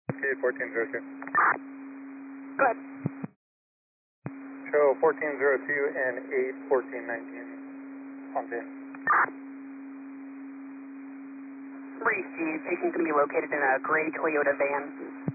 Okay, 1402. Go ahead. Show 1402 and 81419 on pin. Received. Patient's going to be located in a gray Toyota van.